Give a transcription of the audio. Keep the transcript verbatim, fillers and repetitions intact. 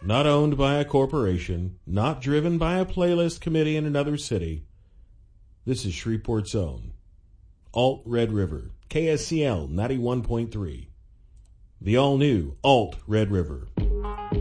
Not owned by a corporation, not driven by a playlist committee in another city. This is Shreveport's own Alt Red River, K S C L ninety-one point three. The all-new Alt Red River.